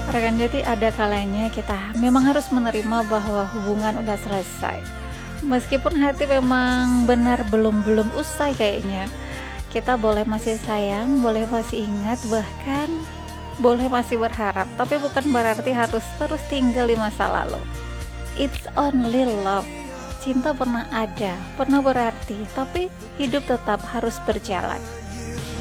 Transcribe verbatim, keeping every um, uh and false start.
Rekan jadi ada kalanya kita memang harus menerima bahwa hubungan udah selesai. Meskipun hati memang benar belum-belum usai kayaknya. Kita boleh masih sayang, boleh masih ingat, bahkan boleh masih berharap. Tapi bukan berarti harus terus tinggal di masa lalu. It's only love. Cinta pernah ada, pernah berarti, tapi hidup tetap harus berjalan.